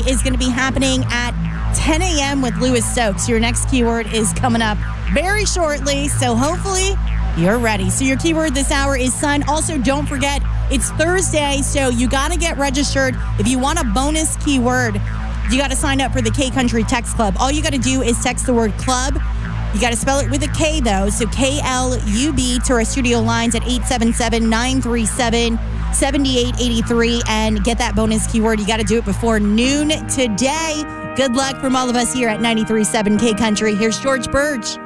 is going to be happening at 10 a.m. with Lewis Stokes. Your next keyword is coming up very shortly, so hopefully you're ready. So your keyword this hour is sun. Also, don't forget, it's Thursday, so you got to get registered. If you want a bonus keyword, you got to sign up for the K Country Text Club. All you got to do is text the word club. You got to spell it with a K, though. So KLUB to our studio lines at 877-937-7883 and get that bonus keyword. You got to do it before noon today. Good luck from all of us here at 93.7 K Country. Here's George Burge.